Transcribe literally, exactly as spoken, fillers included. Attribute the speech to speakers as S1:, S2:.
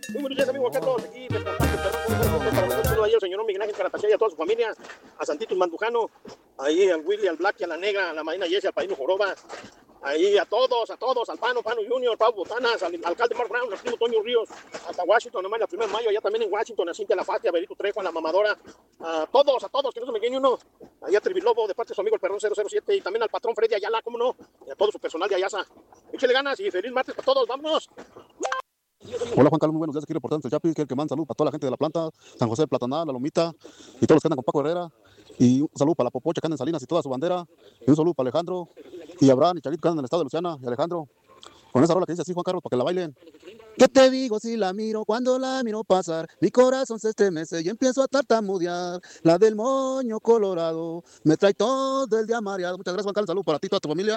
S1: Muy buenos días, amigo Carlos. Aquí reportando, perdón, para todo ahí el señor Miguel Ángel Caratacea y a toda su familia, a Santitos Mandujano, ahí al Willy, al Black, a la Negra, a la Marina Yesi, al Padrino Joroba, ahí a todos, a todos, al Pano, Pano Junior, Pau Botanas, al alcalde Mark Brown, al primo Toño Ríos, hasta Washington, nomás la primera de mayo, allá también en Washington, a Cintia La Fatia, a Berito Trejo, a la mamadora, a todos, a todos, que no se me quede uno, allá a Trivilobo, de parte de su amigo el Perrón cero cero siete, y también al patrón Freddy Ayala, cómo no, y a todo su personal de Ayasa. Échale ganas y feliz martes para todos, vámonos.
S2: Hola Juan Carlos, muy buenos días, aquí reportando el Chapi, que el que manda salud para toda la gente de la planta, San José, Platanal, La Lomita, y todos los que andan con Paco Herrera, y un saludo para la Popocha que anda en Salinas y toda su bandera, y un saludo para Alejandro, y Abraham y Charito que andan en el estado de Luciana, y Alejandro, con esa rola que dice así Juan Carlos, para que la bailen. ¿Qué te digo si la miro cuando la miro pasar? Mi corazón se estremece y empiezo a tartamudear. La del moño colorado me trae todo el día mareado. Muchas gracias Juan Carlos, saludo para ti y toda tu familia.